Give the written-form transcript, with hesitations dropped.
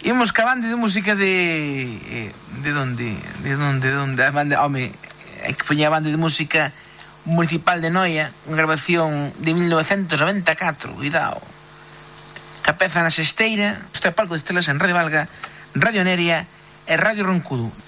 Imos ca banda de música de onde? A banda, home, hai que poñer a banda de música municipal de Noia, unha grabación de 1994, cuidado. Capeza na Sesteira, este palco de estrelas en Radio Valga, Radio Neria e Radio Roncudo.